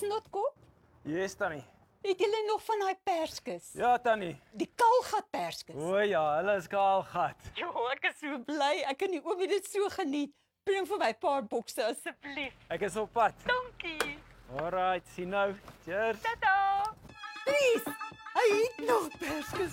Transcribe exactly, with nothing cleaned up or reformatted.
snotkop? Yes, Tannie. Het julle nog van daai perskes? Ja, Tannie. Die kaalgat perskes. O ja, hulle is kaalgat. Jo, ek is so bly. Ek kan nie oomie dit so geniet. Bring vir my 'n paar bokse asseblief. Ek is op pad. Dankie. Alright, sien nou. Cheers. Tata. Please. Hy het nog perskes.